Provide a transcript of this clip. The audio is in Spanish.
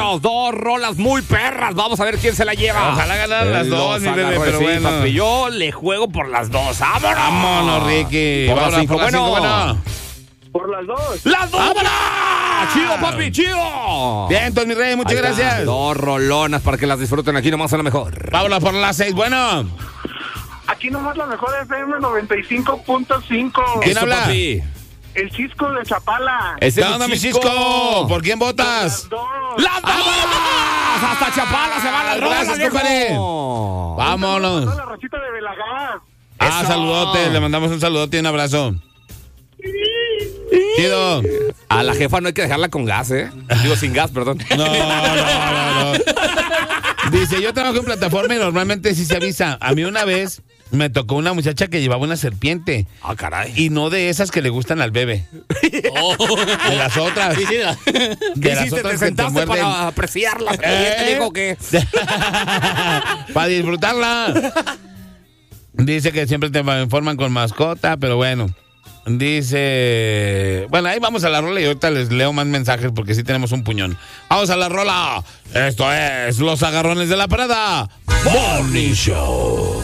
Vámonos, dos rolas muy perras. Vamos a ver quién se la lleva. Ojalá ganaran las dos, mi bebé, pero sí, bueno. papi, yo le juego por las dos. ¡Vámonos! Vámonos, Ricky. Por las Vámonos, cinco, por las cinco, bueno. Por las dos. ¡Las dos! ¡Vámonos! ¡Chido, papi, chido! Bien, entonces, mi rey, muchas Ahí está, gracias. dos rolonas para que las disfruten aquí nomás a lo mejor. Vámonos por las 6, bueno. Aquí nomás la mejor FM 95.5. ¿Quién Eso, habla? papi. El Chisco de Chapala. Ese ¿Qué es onda, mi mi Chisco? ¿Por quién votas? Las dos. ¡Las dos! ¡Hasta Chapala se van las rolas, Gracias, viejo! compadre. Toda Vámonos. la racita de Belagás. Ah, Eso. saludote, le mandamos un saludote y un abrazo. Chido. A la jefa no hay que dejarla con gas, ¿eh? Digo, sin gas, perdón. No. Dice, yo trabajo en plataforma y normalmente sí se avisa. A mí una vez me tocó una muchacha que llevaba una serpiente. Ah, caray. Y no de esas que le gustan al bebé. De las otras. Sí, De ¿Qué las hiciste? ¿Te otras que te sentaste muerden. para apreciarla? ¿Te digo que? Para disfrutarla. Dice que siempre te informan con mascota, pero bueno. Dice... Bueno, ahí vamos a la rola y ahorita les leo más mensajes porque sí tenemos un puñón. Vamos a la rola. Esto es Los Agarrones de la Parada Morning Show.